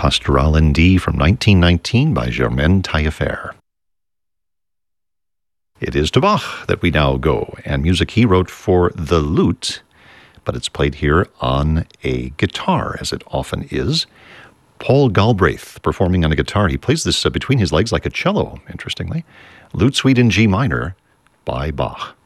Pastorale in D from 1919 by Germaine Taillefer. It is to Bach that we now go, and music he wrote for the lute, but it's played here on a guitar, as it often is. Paul Galbraith performing on a guitar. He plays this between his legs like a cello, interestingly. Lute Suite in G minor by Bach.